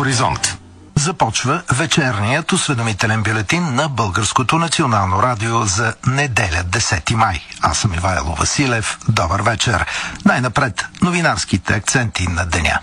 Хоризонт. Започва вечерният осведомителен бюлетин на Българското национално радио за неделя 10 май. Аз съм Ивайло Василев. Добър вечер. Най-напред новинарските акценти на деня.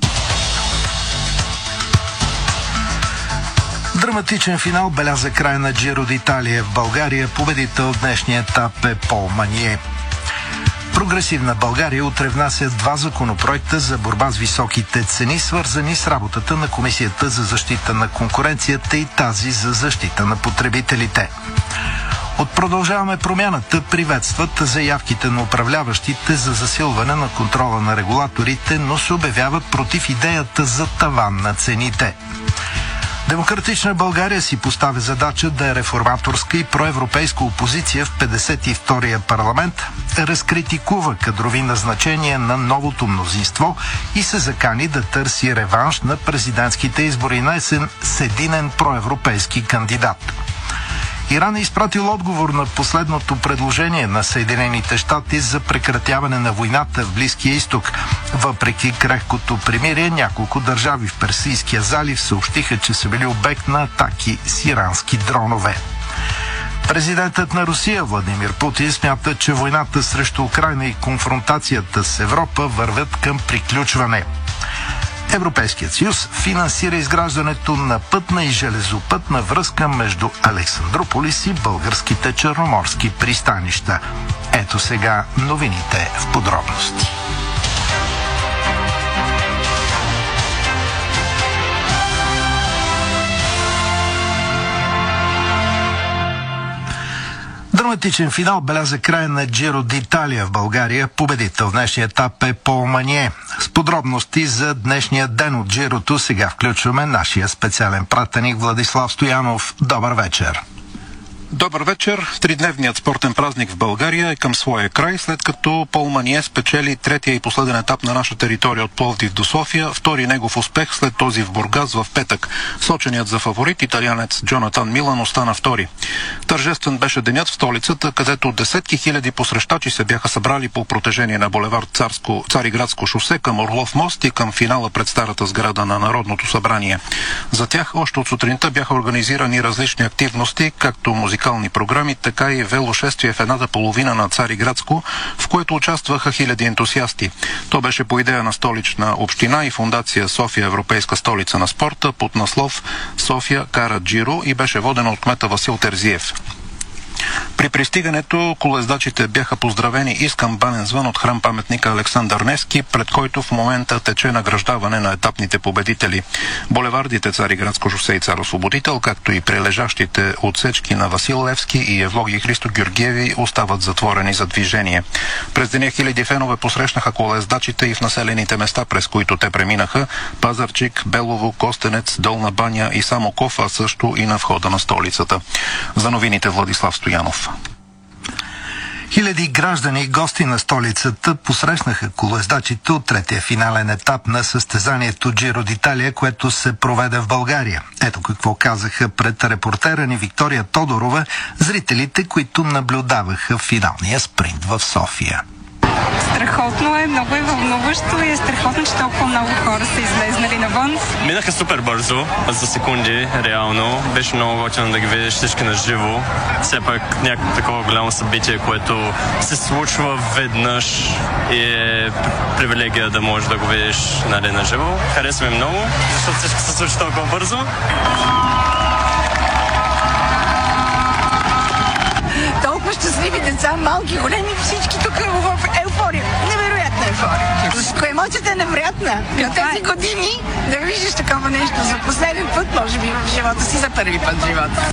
Драматичен финал беляза края на Джиро d'Италия в България. Победител в днешния етап е Пол Манье. Прогресивна България утре внася 2 законопроекта за борба с високите цени, свързани с работата на Комисията за защита на конкуренцията и тази за защита на потребителите. От Продължаваме промяната приветстват заявките на управляващите за засилване на контрола на регулаторите, но се обявяват против идеята за таван на цените. Демократична България си поставя задача да е реформаторска и проевропейска опозиция в 52-я парламент, разкритикува кадрови назначения на новото мнозинство и се закани да търси реванш на президентските избори на есен с единен проевропейски кандидат. Иран е изпратил отговор на последното предложение на Съединените щати за прекратяване на войната в Близкия изток. Въпреки крехкото примирие, няколко държави в Персийския залив съобщиха, че са били обект на атаки с ирански дронове. Президентът на Русия Владимир Путин смята, че войната срещу Украйна и конфронтацията с Европа вървят към приключване. Европейският съюз финансира изграждането на пътна и железопътна връзка между Александрополис и българските черноморски пристанища. Ето сега новините в подробности. Драматичен финал беляза края на Джиро d'Италия в България. Победител в днешния етап е Пол Манье. С подробности за днешния ден от Джирото сега включваме нашия специален пратеник Владислав Стоянов. Добър вечер. Добър вечер. Тридневният спортен празник в България е към своя край, след като Пол Манье спечели третия и последен етап на наша територия от Пловдив до София, втори негов успех след този в Бургас в петък. Соченият за фаворит италианец Джонатан Милан остана втори. Тържествен беше денят в столицата, където десетки хиляди посрещачи се бяха събрали по протежение на булевард Цариградско шосе към Орлов мост и към финала пред старата сграда на Народното събрание. За тях още от сутринта бяха организирани различни активности, както музикални програми, така и велошествие в едната половина на Цариградско, в което участваха хиляди ентусиасти. То беше по идея на Столична община и фондация София Европейска столица на спорта под наслов София кара Джиро и беше водено от кмета Васил Терзиев. При пристигането колездачите бяха поздравени и с камбанен звън от храм паметника Александър Невски, пред който в момента тече награждаване на етапните победители. Булевардите Цариградско шосе и Цар Освободител, както и прилежащите отсечки на Васил Левски и Евлоги Христо Георгиеви остават затворени за движение. През деня хиляди фенове посрещнаха колездачите и в населените места, през които те преминаха: Пазарчик, Белово, Костенец, Долна баня и Самоков, а също и на входа на столицата. За новините Владислав Стоянов. Хиляди граждани и гости на столицата посрещнаха колездачите от третия финален етап на състезанието Джиро d'Италия, което се проведе в България. Ето какво казаха пред репортера ни Виктория Тодорова зрителите, които наблюдаваха финалния спринт в София. Страхотно е, много е вълнуващо и е страхотно, че толкова много хора са излезнали навън. Минаха супер бързо, за секунди, реално. Беше много готино да ги видиш всички на живо. Все пак някакво такова голямо събитие, което се случва веднъж и е привилегия да можеш да го видиш на живо. Харесва ми много, защото всичко се случва толкова бързо. Толкова щастливи деца, малки, големи, всички тук в еуфория. Невероятна еуфория. Емоцията е невероятна. На тези години да виждаш такова нещо за последен път, може би в живота си, за първи път в живота.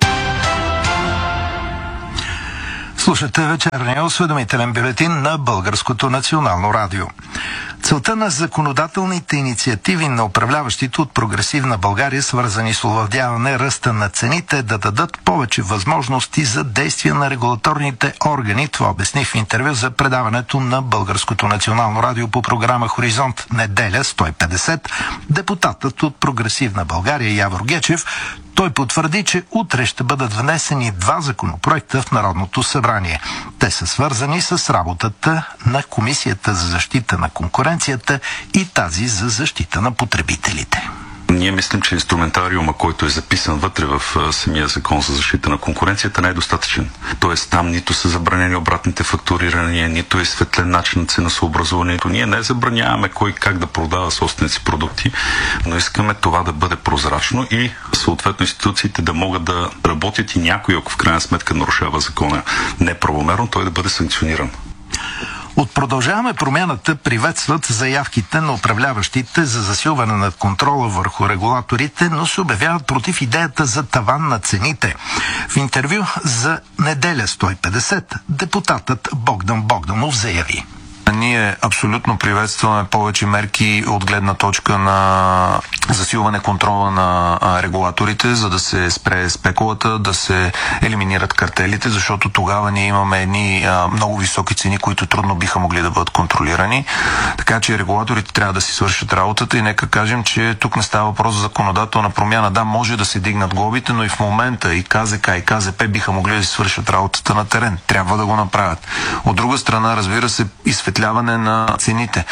Слушате вечерния осведомителен бюлетин на Българското национално радио. Целта на законодателните инициативи на управляващите от Прогресивна България, свързани с овладяване ръста на цените, да дадат повече възможности за действия на регулаторните органи. Това обясни в интервю за предаването на Българското национално радио по програма Хоризонт неделя 150 депутатът от Прогресивна България Явор Гечев. Той потвърди, че утре ще бъдат внесени 2 законопроекта в Народното събрание. Те са свързани с работата на Комисията за защита на конкуренцията и тази за защита на потребителите. Ние мислим, че инструментариума, който е записан вътре в самия закон за защита на конкуренцията, не е достатъчен. Тоест там нито са забранени обратните фактурирания, нито е светлен начин на ценосъобразуването. Ние не забраняваме кой как да продава собствените си продукти, но искаме това да бъде прозрачно и съответно институциите да могат да работят и някой, ако в крайна сметка нарушава закона неправомерно, той да бъде санкциониран. От Продължаваме промяната приветстват заявките на управляващите за засилване на контрола върху регулаторите, но се обявяват против идеята за таван на цените. В интервю за Неделя 150 депутатът Богдан Богданов заяви: ние абсолютно приветстваме повече мерки от гледна точка на засилване контрола на регулаторите, за да се спре спекулата, да се елиминират картелите, защото тогава ние имаме едни много високи цени, които трудно биха могли да бъдат контролирани. Така че регулаторите трябва да си свършат работата и нека кажем, че тук не става въпрос за законодателна промяна. Да, може да се дигнат глобите, но и в момента и КЗК, и КЗП биха могли да си свършат работата на терен. Трябва да го направят. От друга страна, разбира се, изсветляване на цените.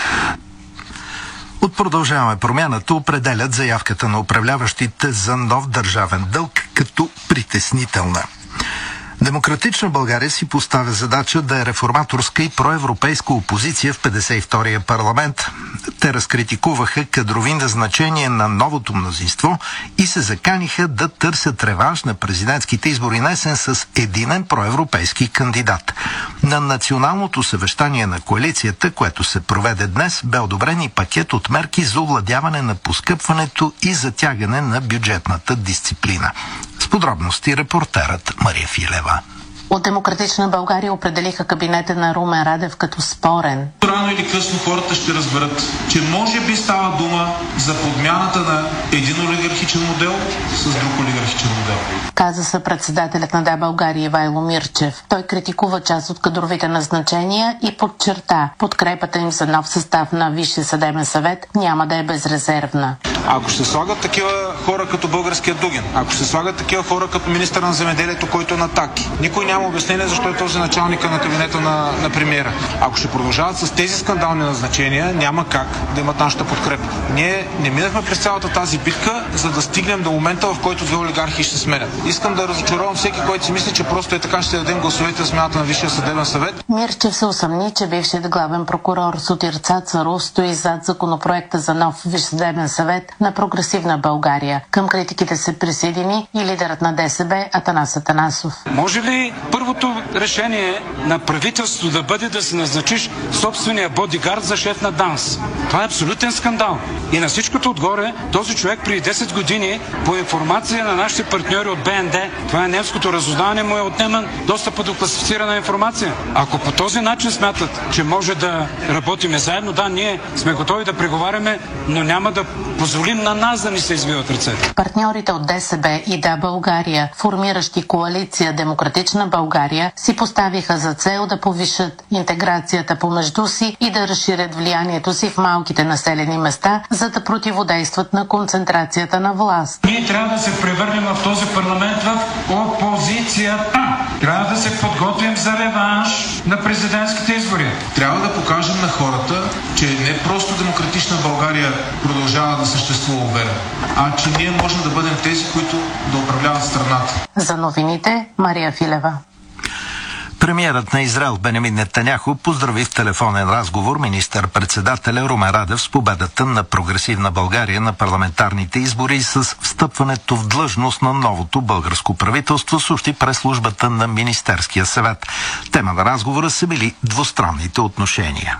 От Продължаваме промяната определят заявката на управляващите за нов държавен дълг като притеснителна. Демократична България си поставя задача да е реформаторска и проевропейска опозиция в 52-я парламент. Те разкритикуваха кадрови назначения на новото мнозинство и се заканиха да търсят реванш на президентските избори на есен с единен проевропейски кандидат. На националното съвещание на коалицията, което се проведе днес, бе одобрен и пакет от мерки за овладяване на поскъпването и затягане на бюджетната дисциплина. С подробности репортерът Мария Филева. От Демократична България определиха кабинета на Румен Радев като спорен. Рано или късно хората ще разберат, че може би става дума за подмяната на един олигархичен модел с друг олигархичен модел. Каза съпредседателят на Да, България Ивайло Мирчев. Той критикува част от кадровите назначения и подчерта, подкрепата им за нов състав на Висшия съдебен съвет няма да е безрезервна. Ако ще слагат такива хора като българския Дугин, ако ще слагат такива хора като министър на земеделието, който е на Таки, никой няма обяснение защо е този началника на кабинета на премиера. Ако ще продължават с тези скандални назначения, няма как да имат нашата подкрепа. Ние не минахме през цялата тази битка, за да стигнем до момента, в който две олигархи ще сменят. Искам да разочаровам всеки, който си мисли, че просто е така ще дадем гласовете за смяната на Висшия съдебен съвет. Мирчев се усъмни, че бившият главен прокурор Сотир Цацаров стои зад законопроекта за нов Висш съдебен съвет на Прогресивна България. Към критиките се присъедини и лидерът на ДСБ Атанас Атанасов. Може ли първото решение на правителството да бъде да си назначиш собствения бодигард за шеф на ДАНС? Това е абсолютен скандал. И на всичкото отгоре, този човек преди 10 години, по информация на нашите партньори от БНД, това е немското разузнаване, му е отнеман достъпа до класифицирана информация. Ако по този начин смятат, че може да работиме заедно, да, ние сме готови да преговаряме, но няма да позволим на нас да ни се извиват ръцете. Партньорите от ДСБ и Да, България, формиращи коалиция Демократична България, си поставиха за цел да повишат интеграцията помежду си и да разширят влиянието си в малките населени места, за да противодействат на концентрацията на власт. Ние трябва да се превърнем в този парламент в опозицията. Трябва да се подготвим за реванш на президентските избори. Трябва да покажем на хората, че не просто Демократична България продължава да съществува уверено, а че ние можем да бъдем тези, които да управляват страната. За новините Мария Филева. Премиерът на Израел Бенямин Нетаняху поздрави в телефонен разговор министър-председателя Румен Радев с победата на Прогресивна България на парламентарните избори и с встъпването в длъжност на новото българско правителство, съобщи прес-службата на Министерския съвет. Тема на разговора са били двустранните отношения.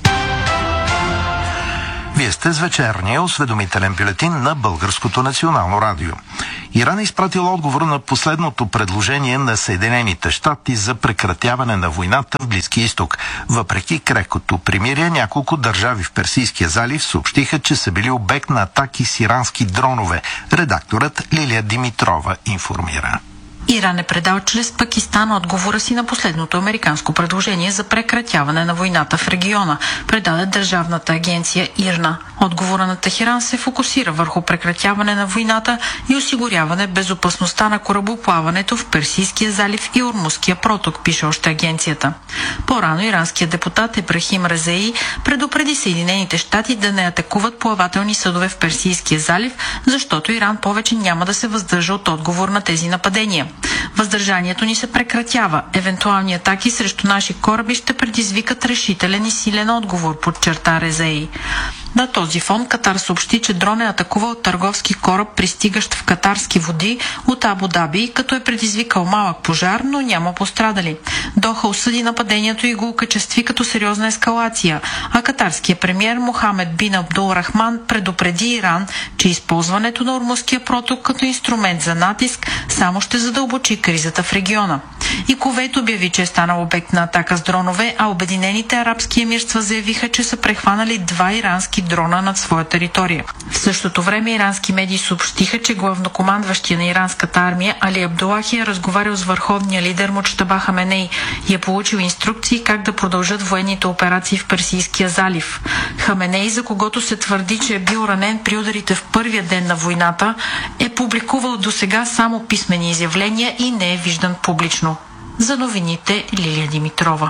Вие сте с вечерния осведомителен бюлетин на Българското национално радио. Иран е изпратил отговор на последното предложение на Съединените щати за прекратяване на войната в Близкия изток. Въпреки крехкото примирие, няколко държави в Персийския залив съобщиха, че са били обект на атаки с ирански дронове. Редакторът Лилия Димитрова информира. Иран е предал чрез Пакистан отговора си на последното американско предложение за прекратяване на войната в региона, предаде държавната агенция ИРНА. Отговора на Техеран се фокусира върху прекратяване на войната и осигуряване безопасността на корабоплаването в Персийския залив и Ормузския проток, пише още агенцията. По-рано иранският депутат Ибрахим Резаи предупреди Съединените щати да не атакуват плавателни съдове в Персийския залив, защото Иран повече няма да се въздържа от отговор на тези нападения. Въздържанието ни се прекратява. Евентуални атаки срещу наши кораби ще предизвикат решителен и силен отговор, подчерта Резаи. На този фон Катар съобщи, че дрон е атакувал търговски кораб, пристигащ в катарски води от Абу Даби, като е предизвикал малък пожар, но няма пострадали. Доха осъди нападението и го окачестви като сериозна ескалация, а катарският премиер Мохамед бин Абдул Рахман предупреди Иран, че използването на Ормузския проток като инструмент за натиск само ще задълбочи кризата в региона. И Кувейт обяви, че е станал обект на атака с дронове, а Обединените арабски емирства заявиха, че са прехванали 2 ирански дрона над своя територия. В същото време ирански медии съобщиха, че главнокомандващия на иранската армия Али Абдулахи е разговарял с върховния лидер Муджтаба Хаменей и е получил инструкции как да продължат военните операции в Персийския залив. Хаменей, за когото се твърди, че е бил ранен при ударите в първия ден на войната, е публикувал досега само писмени изявления и не е виждан публично. За новините Лилия Димитрова.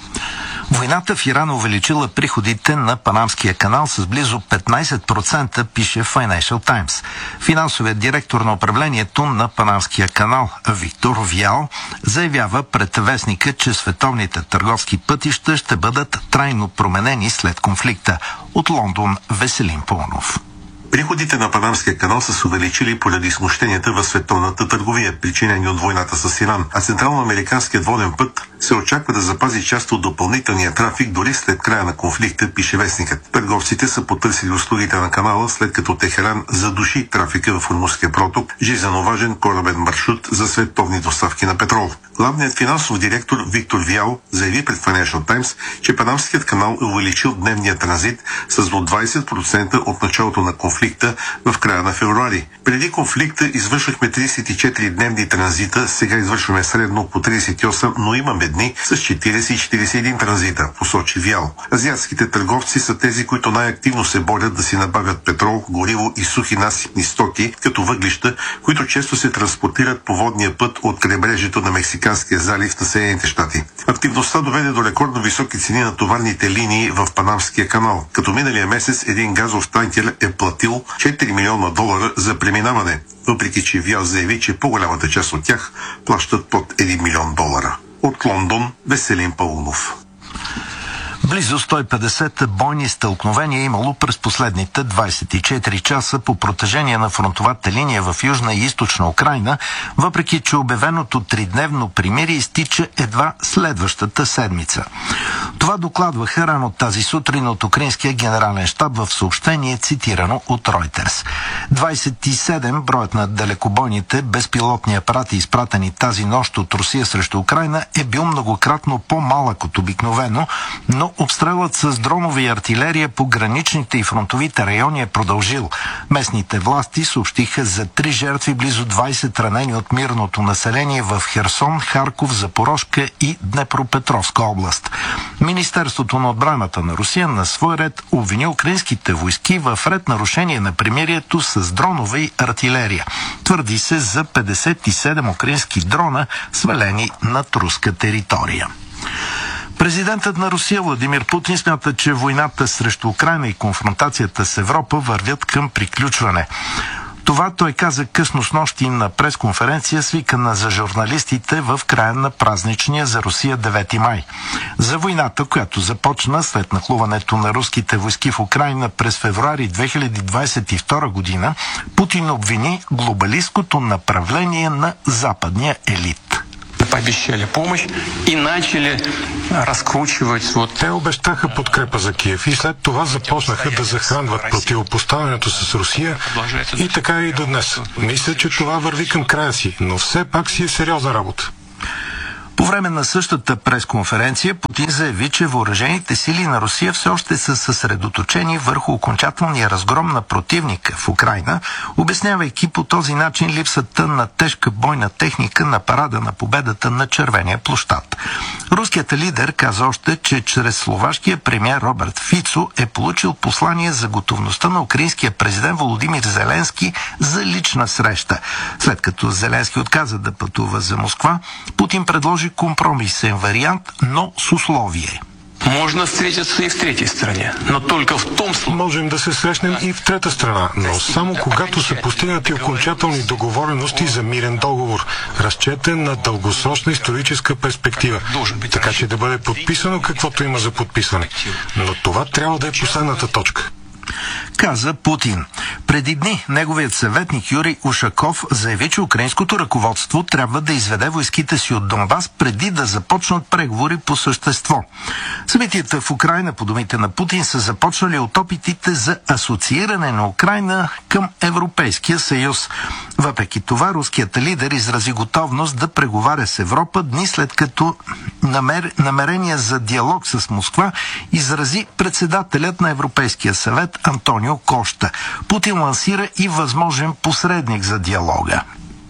Войната в Иран увеличила приходите на Панамския канал с близо 15%, пише Financial Times. Финансовият директор на управлението на Панамския канал Виктор Вял заявява пред вестника, че световните търговски пътища ще бъдат трайно променени след конфликта. От Лондон Веселин Пълнов. Приходите на Панамския канал са се увеличили поради смущенията в световната търговия, причинени от войната с Иран, а Централно-американският воден път се очаква да запази част от допълнителния трафик дори след края на конфликта, пише вестникът. Търговците са потърсили услугите на канала, след като Техеран задуши трафика в Ормузския проток, жизнено важен корабен маршрут за световни доставки на петрол. Главният финансов директор Виктор Вял заяви пред Financial Times, че Панамският канал е увеличил дневния транзит с до 20% от началото на конфликта в края на февруари. Преди конфликта извършвахме 34 дневни транзита, сега извършваме средно по 38, но имаме дни с 40 и 41 транзита, посочи Вял. Азиатските търговци са тези, които най-активно се борят да си набавят петрол, гориво и сухи насипни стоки, като въглища, които често се транспортират по водния път от крайбрежието на Мексиканския залив на Съединените щати. Активността доведе до рекордно високи цени на товарните линии в Панамския канал, като миналия месец един газов танкер е платил $4 милиона за преминаване, въпреки че Вял заяви, че по-голямата част от тях плащат под $1 милион. От Лондон Веселин Пълнов. Близо 150 бойни стълкновения имало през последните 24 часа по протежение на фронтовата линия в Южна и Източна Украйна, въпреки че обявеното тридневно примирие изтича едва следващата седмица. Това докладваха рано тази сутрин от украинския генерален щаб в съобщение, цитирано от Reuters. 27 броят на далекобойните безпилотни апарати, изпратени тази нощ от Русия срещу Украйна, е бил многократно по-малък от обикновено, но обстрелът с дронови и артилерия по граничните и фронтовите райони е продължил. Местните власти съобщиха за 3 жертви, близо 20 ранени от мирното население в Херсон, Харков, Запорожка и Днепропетровска област. Министерството на отбраната на Русия на свой ред обвини украинските войски в ред нарушение на примирието с дронове и артилерия. Твърди се за 57 украински дрона, свалени над руска територия. Президентът на Русия Владимир Путин смята, че войната срещу Украйна и конфронтацията с Европа вървят към приключване. Това той каза късно снощи на пресконференция, свикана за журналистите в края на празничния за Русия 9 май. За войната, която започна след нахлуването на руските войски в Украйна през февруари 2022 година, Путин обвини глобалисткото направление на западния елит. Пообещали помощ и начали разкручивать. Те обещаха подкрепа за Киев и след това започнаха да захранват противопоставянето с Русия и така и до днес. Мисля, че това върви към края си, но все пак си е сериозна работа. По време на същата пресконференция Путин заяви, че въоръжените сили на Русия все още са съсредоточени върху окончателния разгром на противника в Украйна, обяснявайки по този начин липсата на тежка бойна техника на парада на победата на Червения площад. Руският лидер каза още, че чрез словашкия премиер Роберт Фицо е получил послание за готовността на украинския президент Володимир Зеленски за лична среща. След като Зеленски отказа да пътува за Москва, Путин предложи компромисен вариант, но с условие. Можем да се срещнем и в трета страна, но само когато са постигнати окончателни договорености за мирен договор, разчетен на дългосрочна историческа перспектива, така че да бъде подписано каквото има за подписване. Но това трябва да е последната точка. Каза Путин. Преди дни неговият съветник Юрий Ушаков заяви, че украинското ръководство трябва да изведе войските си от Донбас преди да започнат преговори по същество. Събитията в Украйна, по думите на Путин, са започнали от опитите за асоцииране на Украйна към Европейския съюз. Въпреки това, руският лидер изрази готовност да преговаря с Европа дни след като намерения за диалог с Москва изрази председателят на Европейския съвет Антонио Кошта. Путин лансира и възможен посредник за диалога.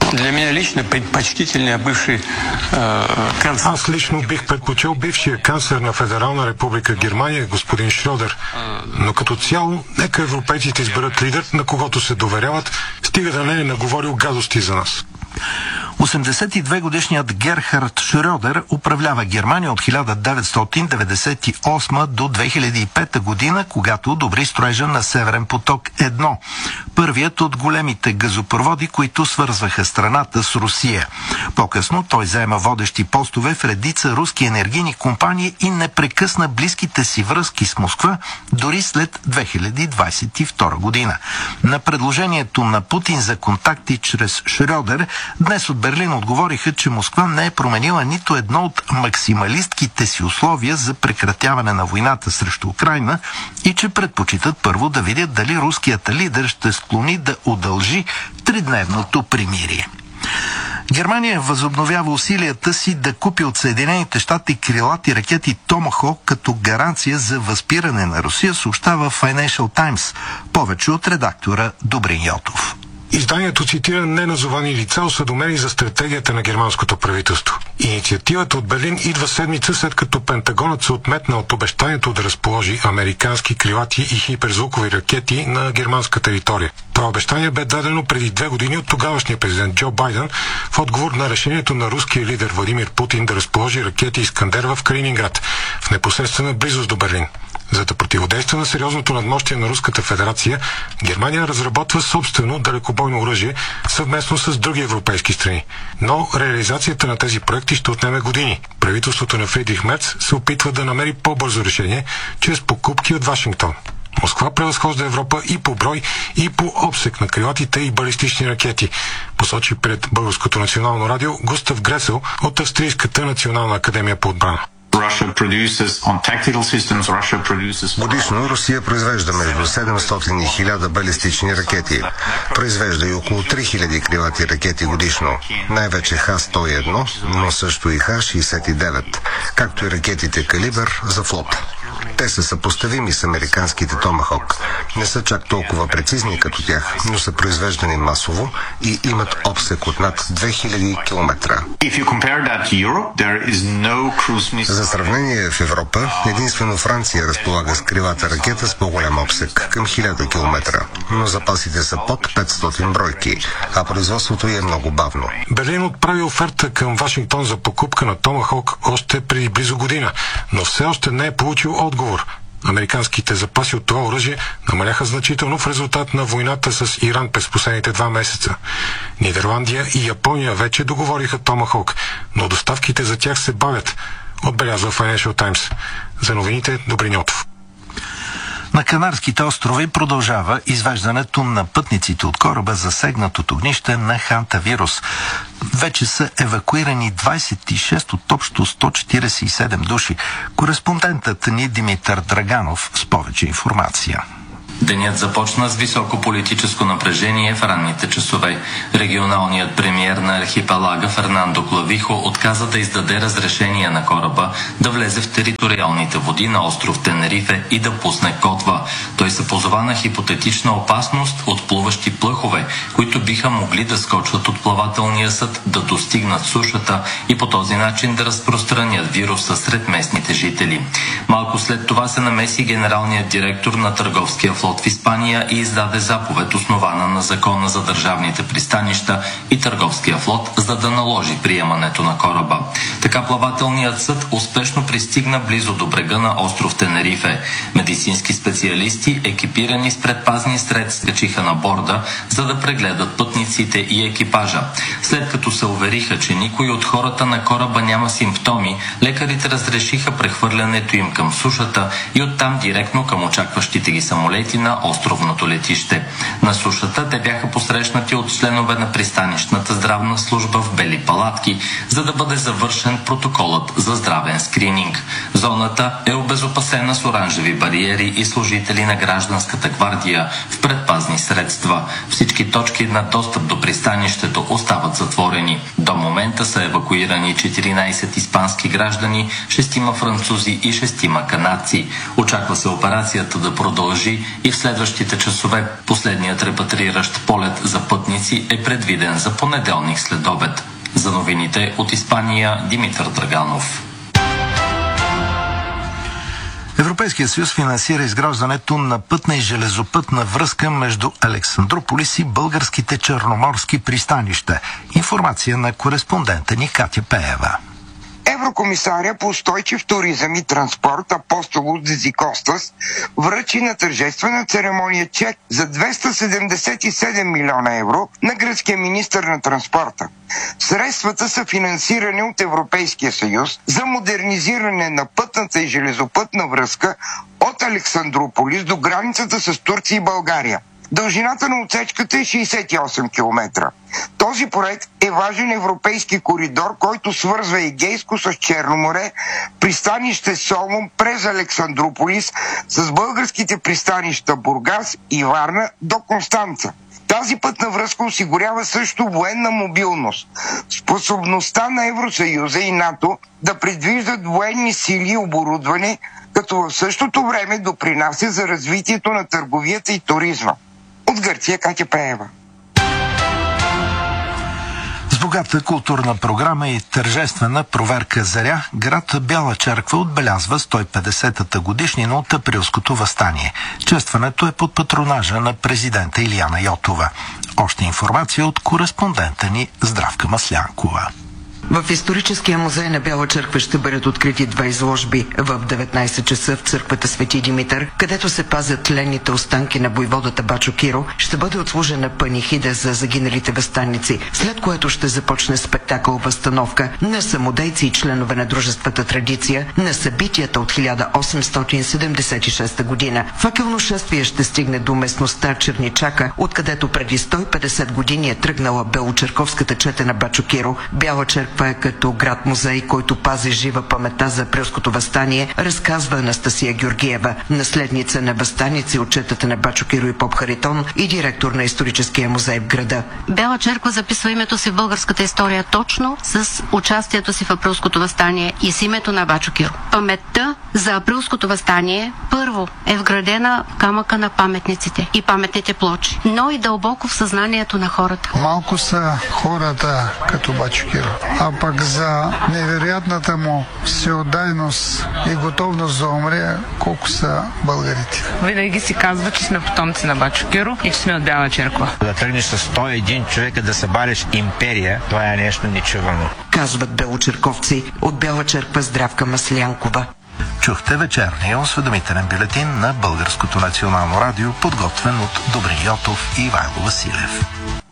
Аз лично бих предпочел бившия канцлер на Федерална република Германия, господин Шрьодер. Но като цяло, нека европейците изберат лидер, на когото се доверяват, стига да не е наговорил гадости за нас. 82-годишният Герхард Шрьодер управлява Германия от 1998 до 2005 година, когато одобри строежа на Северен поток-1, първият от големите газопроводи, които свързваха страната с Русия. По-късно той заема водещи постове в редица руски енергийни компании и не прекъсна близките си връзки с Москва дори след 2022 година. На предложението на Путин за контакти чрез Шрьодер, днес от Берлин отговориха, че Москва не е променила нито едно от максималистките си условия за прекратяване на войната срещу Украйна и че предпочитат първо да видят дали руският лидер ще склони да удължи тридневното примирие. Германия възобновява усилията си да купи от Съединените щати крилати ракети Томахок като гаранция за възпиране на Русия, съобщава Financial Times, повече от редактора Добрин Йотов. Изданието цитира неназовани лица, осведомени за стратегията на германското правителство. Инициативата от Берлин идва седмица след като Пентагонът се отметна от обещанието да разположи американски крилати и хиперзвукови ракети на германска територия. Това обещание бе дадено преди 2 години от тогавашния президент Джо Байден в отговор на решението на руския лидер Владимир Путин да разположи ракети Искандер в Калининград, в непосредствена близост до Берлин. За да противодейства на сериозното надмощие на Руската федерация, Германия разработва собствено далекобойно оръжие съвместно с други европейски страни. Но реализацията на тези проекти ще отнеме години. Правителството на Фридрих Мерц се опитва да намери по-бързо решение чрез покупки от Вашингтон. Москва превъзхожда Европа и по брой, и по обсек на крилатите и балистични ракети, посочи пред Българското национално радио Густав Гресел от Австрийската национална академия по отбрана. Годишно Русия произвежда между 700 и 1000 балистични ракети. Произвежда и около 3000 крилати ракети годишно. Най-вече Х-101, но също и Х-69, както и ракетите Калибър за флот. Те са съпоставими с американските Томахок. Не са чак толкова прецизни като тях, но са произвеждани масово и имат обсек от над 2000 км. За сравнение в Европа, единствено Франция разполага с крилата ракета с по-голям обсек, към 1000 км, но запасите са под 500 бройки, а производството е много бавно. Берлин отправи оферта към Вашингтон за покупка на Томахок още преди близо година, но все още не е получил отговор. Американските запаси от това оръжие намаляха значително в резултат на войната с Иран през последните 2 месеца. Нидерландия и Япония вече договориха Томахок, но доставките за тях се бавят, отбелязва Financial Times. За новините Добрин Йотов. На Канарските острови продължава извеждането на пътниците от кораба, засегнат от огнище на хантавирус. Вече са евакуирани 26 от общо 147 души. Кореспондентът ни Димитър Драганов с повече информация. Денят започна с високо политическо напрежение в ранните часове. Регионалният премиер на архипелага Фернандо Клавихо отказа да издаде разрешение на кораба да влезе в териториалните води на остров Тенерифе и да пусне котва. Той се позова на хипотетична опасност от плуващи плъхове, които биха могли да скочват от плавателния съд, да достигнат сушата и по този начин да разпространят вируса сред местните жители. Малко след това се намеси генералният директор на търговския флот в Испания и издаде заповед, основана на закона за държавните пристанища и търговския флот, за да наложи приемането на кораба. Така плавателният съд успешно пристигна близо до брега на остров Тенерифе. Медицински специалисти, екипирани с предпазни средства, качиха на борда, за да прегледат пътниците и екипажа. След като се увериха, че никой от хората на кораба няма симптоми, лекарите разрешиха прехвърлянето им към сушата и оттам директно към очакващите ги самолети на островното летище. На сушата те бяха посрещнати от членове на пристанищната здравна служба в бели палатки, за да бъде завършен протоколът за здравен скрининг. Зоната е обезопасена с оранжеви бариери и служители на гражданската гвардия в предпазни средства. Всички точки на достъп до пристанището остават затворени. До момента са евакуирани 14 испански граждани, 6 французи и 6 канадци. Очаква се операцията да продължи и в следващите часове. Последният репатриращ полет за пътници е предвиден за понеделник след обед. За новините от Испания, Димитър Драганов. Европейския съюз финансира изграждането на пътна и железопътна връзка между Александрополис и българските черноморски пристанища. Информация на кореспондента ни Катя Пеева. Еврокомисаря по устойчив туризъм и транспорт Апостолос Дезикостас връчи на тържествена церемония чек за 277 милиона евро на гръцкия министър на транспорта. Средствата са финансирани от Европейския съюз за модернизиране на пътната и железопътна връзка от Александрополис до границата с Турция и България. Дължината на отсечката е 68 км. Този проект е важен европейски коридор, който свързва Егейско с Черно море, пристанище Солун през Александрополис с българските пристанища Бургас и Варна до Констанца. Тази пътна връзка осигурява също военна мобилност. Способността на Евросъюза и НАТО да предвиждат военни сили и оборудване, като в същото време допринася за развитието на търговията и туризма. От Гърция, Катя Пеева. С богата културна програма и тържествена проверка заря, град Бяла Черква отбелязва 150-та годишнина от Априлското въстание. Честването е под патронажа на президента Илияна Йотова. Още информация от кореспондента ни Здравка Маслянкова. В историческия музей на Бяла Черква ще бъдат открити 2 изложби в 19 часа в църквата Свети Димитър, където се пазят тленните останки на войводата Бачо Киро. Ще бъде отслужена панихида за загиналите въстаници, след което ще започне спектакъл възстановка на самодейци и членове на дружествата традиция на събитията от 1876 година. Факелно шествие ще стигне до местността Черничака, откъдето преди 150 години е тръгнала белочерковската чета на Бачо Киро. Бяла Черква е като град-музей, който пази жива паметта за Априлското въстание, разказва Анастасия Георгиева, наследница на въстаници от четата на Бачо Киро и Поп Харитон и директор на историческия музей в града. Бяла Черква записва името си в българската история точно с участието си в Априлското въстание и с името на Бачо Киро. Паметта за Априлското въстание първо е вградена в камъка на паметниците и паметните плочи, но и дълбоко в съзнанието на хората. Малко са хората като Бачо Киро, а пък за невероятната му всеотдайност и готовност да умре, колко са българите. Винаги си казва, че сме потомци на Бачо Киро и че сме от Бяла Черква. Да тръгнеш с 101 човека да събариш империя, това е нещо нечувано. Казват белочерковци. От Бяла Черква Здравка Маслянкова. Чухте вечерния осведомителен бюлетин на Българското национално радио, подготвен от Добрин Йотов и Ивайло Василев.